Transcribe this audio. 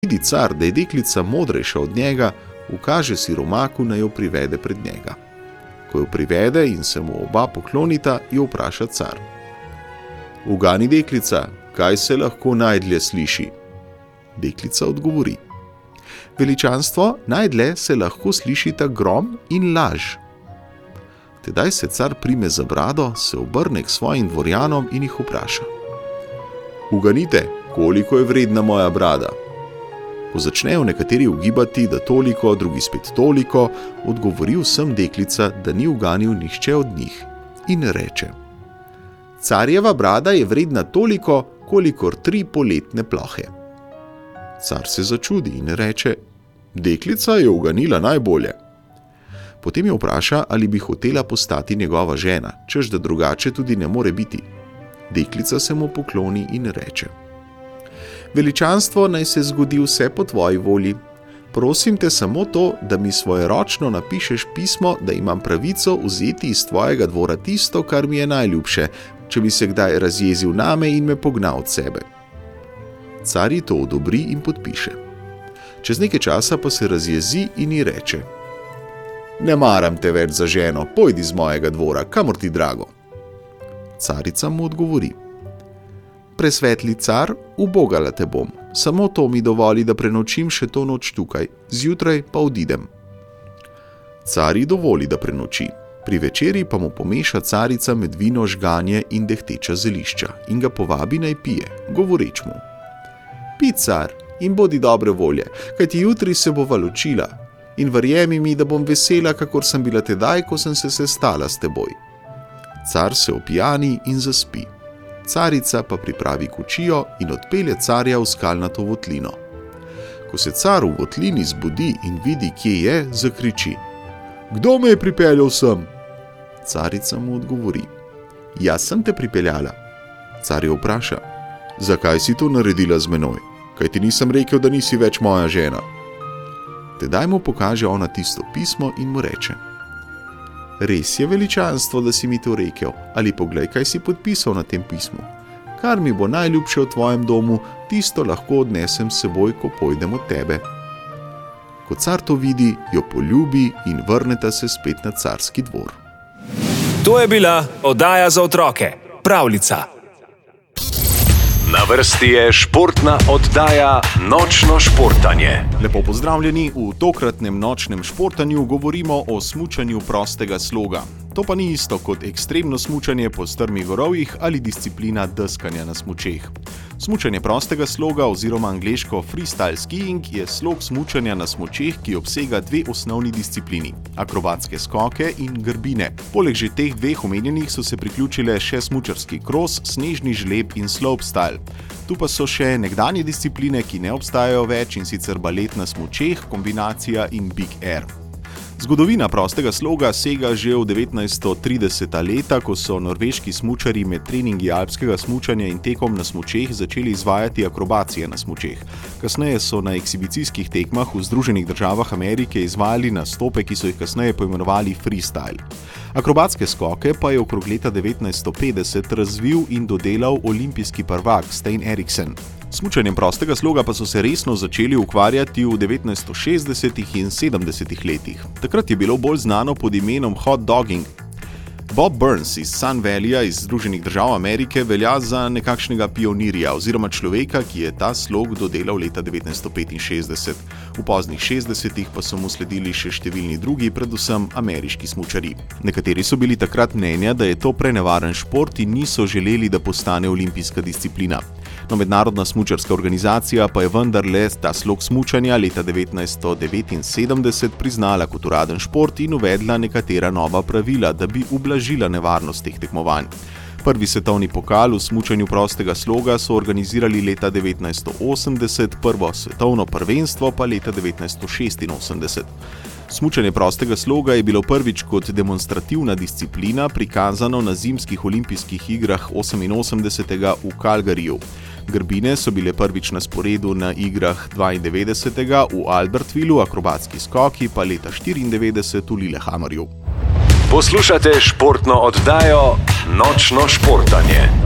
vidi car, da je deklica modrejša od njega, ukaže siromaku, naj jo privede pred njega. Ko jo privede in se mu oba poklonita, jo vpraša car. Ugani, deklica, kaj se lahko najdlje sliši? Deklica odgovori. Veličanstvo, najdlje se lahko slišita grom in laž. Tedaj se car prime za brado, se obrne k svojim dvorjanom in jih vpraša. Uganite, koliko je vredna moja brada? Ko začnejo nekateri ugibati, da toliko, drugi spet toliko, odgovori vsem deklica, da ni uganil nihče od njih in reče. Carjeva brada je vredna toliko, kolikor 3 poletne plohe. Car se začudi in reče, deklica je uganila najbolje. Potem jo vpraša, ali bi hotela postati njegova žena, češ da drugače tudi ne more biti. Deklica se mu pokloni in reče. Veličanstvo, naj se zgodi vse po tvoji volji. Prosim te samo to, da mi svojeročno napišeš pismo, da imam pravico vzeti iz tvojega dvora tisto, kar mi je najljubše, če bi se kdaj razjezil name in me pognal od sebe. Car ji to odobri in podpiše. Čez nekaj časa pa se razjezi in ji reče. Ne maram te več za ženo, pojdi z mojega dvora, kamor ti drago. Carica mu odgovori. Presvetli car, ubogala te bom, samo to mi dovoli, da prenočim še to noč tukaj, zjutraj pa odidem. Car ji dovoli, da prenoči, pri večeri pa mu pomeša carica med vino žganje in dehteča zelišča in ga povabi naj pije, govoreč mu. Pi, car, in bodi dobre volje, kajti jutri se bova ločila in verjemi mi, da bom vesela, kakor sem bila tedaj, ko sem se sestala s teboj. Car se opijani in zaspi. Carica pa pripravi kočijo in odpelje carja v skalnato votlino. Ko se car v votlini zbudi in vidi, kje je, zakriči. Kdo me je pripeljal sem? Carica mu odgovori. Jaz sem te pripeljala. Car jo vpraša. Zakaj si to naredila z menoj? Kaj ti nisem rekel, da nisi več moja žena? Tedaj mu pokaže ona tisto pismo in mu reče. Res je veličanstvo, da si mi to rekel, ali poglej, kaj si podpisal na tem pismu. Kar mi bo najljubše v tvojem domu, tisto lahko odnesem s seboj, ko pojdem od tebe. Ko car to vidi, jo poljubi in vrneta se spet na carski dvor. To je bila oddaja za otroke, Pravljica. Na vrsti je športna oddaja Nočno športanje. Lepo pozdravljeni, v tokratnem nočnem športanju govorimo o smučanju prostega sloga. To pa ni isto kot ekstremno smučanje po strmih gorovjih ali disciplina deskanja na smučeh. Smučanje prostega sloga oziroma angleško freestyle skiing je slog smučanja na smučeh, ki obsega 2 osnovni disciplini, akrobatske skoke in grbine. Poleg že teh 2 omenjenih so se priključile še smučarski kros, snežni žleb in slopestyle. Tu pa so še nekdanje discipline, ki ne obstajajo več, in sicer balet na smučeh, kombinacija in big air. Zgodovina prostega sloga sega že v 1930. leta, ko so norveški smučarji med treningi alpskega smučanja in tekom na smučeh začeli izvajati akrobacije na smučeh. Kasneje so na ekshibicijskih tekmah v Združenih državah Amerike izvajali nastope, ki so jih kasneje poimenovali freestyle. Akrobatske skoke pa je okrog leta 1950 razvil in dodelal olimpijski prvak Stein Eriksen. Smučanjem prostega sloga pa so se resno začeli ukvarjati v 1960. in 70. letih. Takrat je bilo bolj znano pod imenom hot dogging. Bob Burns iz Sun Valleyja iz Združenih držav Amerike velja za nekakšnega pionirja oziroma človeka, ki je ta slog dodelal leta 1965. V poznih 60-ih pa so mu sledili še številni drugi, predvsem ameriški smučarji. Nekateri so bili takrat mnenja, da je to prenevaren šport in niso želeli, da postane olimpijska disciplina. No, Mednarodna smučarska organizacija pa je vendarle ta slog smučanja leta 1979 priznala kot uraden šport in uvedla nekatera nova pravila, da bi ublažila nevarnost teh tekmovanj. Prvi svetovni pokal v smučanju prostega sloga so organizirali leta 1980, prvo svetovno prvenstvo pa leta 1986. Smučanje prostega sloga je bilo prvič kot demonstrativna disciplina prikazano na zimskih olimpijskih igrah 88. v Calgaryju. Grbine so bile prvič na sporedu na igrah 92. v Albertvillu, akrobatski skoki pa leta 94. v Lillehammerju. Poslušate športno oddajo Nočno športanje.